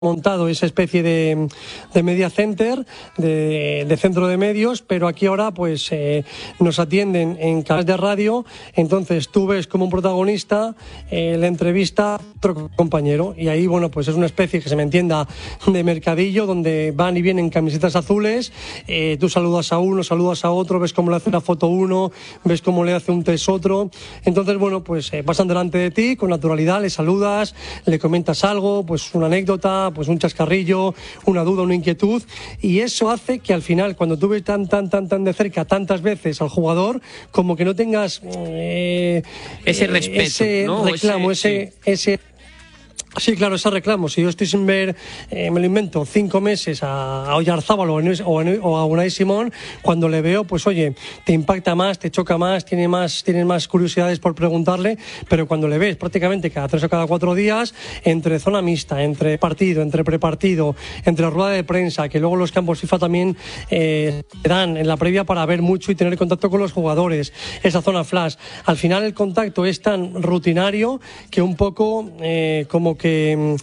montado esa especie de media center, de centro de medios, pero aquí ahora pues nos atienden en canales de radio, entonces tú ves como un protagonista la entrevista a otro compañero, y ahí bueno pues es una especie, que se me entienda, de mercadillo donde van y vienen camisetas azules, tú saludas a uno, saludas a otro, ves cómo le hace una foto uno, ves cómo le hace un test otro, entonces bueno pues pasan delante de ti con naturalidad, le saludas, le comentas algo, pues una anécdota, pues un chascarrillo, una duda, una inquietud, y eso hace que al final, cuando tú ves tan de cerca tantas veces al jugador, como que no tengas ese respeto, ese ¿no? reclamo, ese sí, claro, ese reclamo. Si yo estoy sin ver, me lo invento, 5 meses a Oyarzábal o a Unai Simón, cuando le veo, pues oye, te impacta más, te choca más, tienes más curiosidades por preguntarle, pero cuando le ves prácticamente cada 3 o cada 4 días, entre zona mixta, entre partido, entre prepartido, entre rueda de prensa, que luego los campos FIFA también te dan en la previa para ver mucho y tener contacto con los jugadores, esa zona flash, al final el contacto es tan rutinario que un poco como que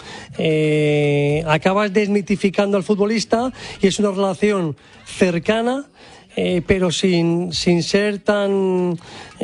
acabas desmitificando al futbolista, y es una relación cercana, pero sin ser tan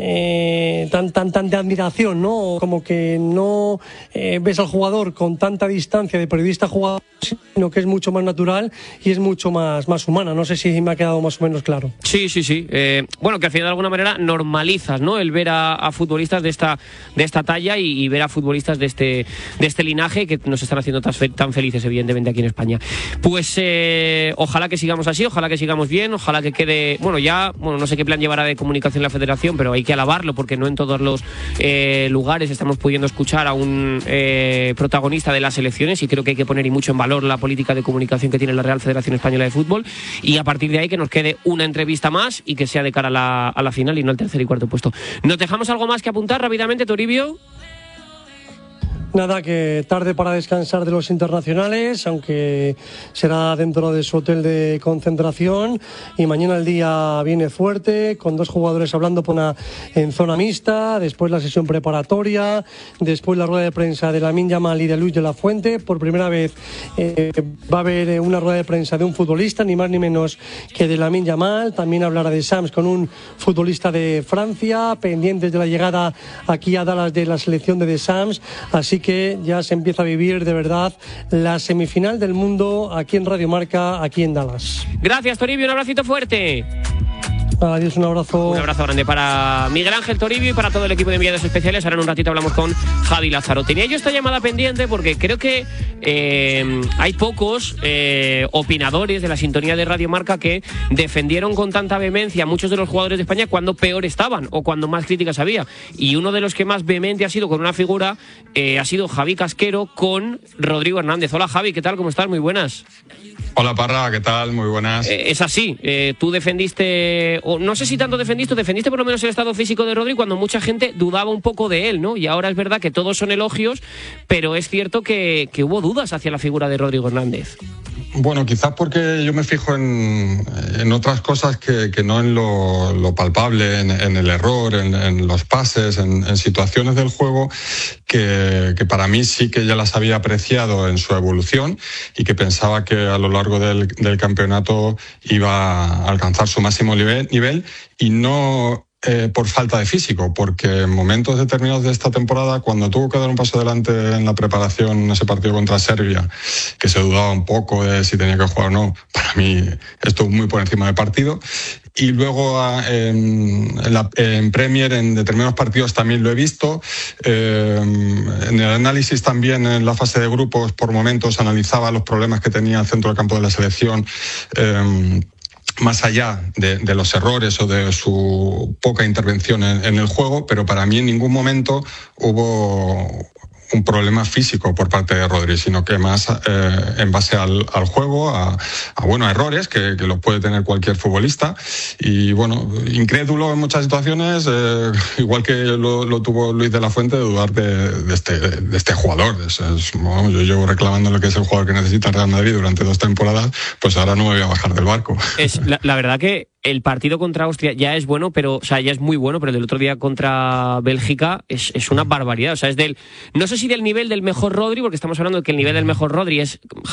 de admiración, ¿no? Como que no ves al jugador con tanta distancia de periodista a jugador, sino que es mucho más natural y es mucho más humana. No sé si me ha quedado más o menos claro. Sí. Bueno, que al final de alguna manera normalizas, ¿no? El ver a futbolistas de esta talla y ver a futbolistas de este linaje que nos están haciendo tan felices, evidentemente, aquí en España. Pues ojalá que sigamos así, ojalá que sigamos bien, ojalá que quede... Bueno, no sé qué plan llevará de comunicación la Federación, pero hay que alabarlo, porque no en todos los lugares estamos pudiendo escuchar a un protagonista de las selecciones, y creo que hay que poner y mucho en valor la política de comunicación que tiene la Real Federación Española de Fútbol, y a partir de ahí que nos quede una entrevista más y que sea de cara a la final y no al tercer y cuarto puesto. ¿Nos dejamos algo más que apuntar rápidamente, Toribio? Nada, que tarde para descansar de los internacionales, aunque será dentro de su hotel de concentración, y mañana el día viene fuerte, con 2 jugadores hablando en zona mixta, después la sesión preparatoria, después la rueda de prensa de Lamine Yamal y de Luis de la Fuente. Por primera vez va a haber una rueda de prensa de un futbolista, ni más ni menos que de Lamine Yamal. También hablará de Sams con un futbolista de Francia, pendientes de la llegada aquí a Dallas de la selección de Sams, así que ya se empieza a vivir de verdad la semifinal del mundo aquí en Radio Marca, aquí en Dallas. Gracias, Toribio, un abracito fuerte. Adiós, un abrazo. Un abrazo grande para Miguel Ángel Toribio y para todo el equipo de enviados especiales. Ahora en un ratito hablamos con Javi Lázaro. Tenía yo esta llamada pendiente porque creo que hay pocos opinadores de la sintonía de Radio Marca que defendieron con tanta vehemencia a muchos de los jugadores de España cuando peor estaban o cuando más críticas había. Y uno de los que más vehemente ha sido con una figura ha sido Javi Casquero con Rodrigo Hernández. Hola, Javi, ¿qué tal? ¿Cómo estás? Muy buenas. Hola, Parra, ¿qué tal? Muy buenas. Es así, tú defendiste, o no sé si tanto defendiste por lo menos el estado físico de Rodri cuando mucha gente dudaba un poco de él, ¿no? Y ahora es verdad que todos son elogios, pero es cierto que hubo dudas hacia la figura de Rodrigo Hernández. Bueno, quizás porque yo me fijo en otras cosas que no en lo palpable, en el error, en los pases, en situaciones del juego que para mí sí que ya las había apreciado en su evolución y que pensaba que a lo largo del campeonato iba a alcanzar su máximo nivel y no por falta de físico, porque en momentos determinados de esta temporada, cuando tuvo que dar un paso adelante en la preparación en ese partido contra Serbia, que se dudaba un poco de si tenía que jugar o no, para mí estuvo muy por encima del partido. Y luego en Premier, en determinados partidos también lo he visto. En el análisis también, en la fase de grupos, por momentos analizaba los problemas que tenía el centro del campo de la selección, más allá de los errores o de su poca intervención en el juego, pero para mí en ningún momento hubo un problema físico por parte de Rodri, sino que más en base al juego, a errores que los puede tener cualquier futbolista. Y bueno, incrédulo en muchas situaciones, igual que lo tuvo Luis de la Fuente, de dudar de este jugador. Yo llevo reclamando lo que es el jugador que necesita el Real Madrid durante 2 temporadas, pues ahora no me voy a bajar del barco. Es la verdad que el partido contra Austria ya es bueno, pero, o sea, ya es muy bueno, pero el del otro día contra Bélgica es una barbaridad. O sea, no sé si del nivel del mejor Rodri, porque estamos hablando de que el nivel del mejor Rodri es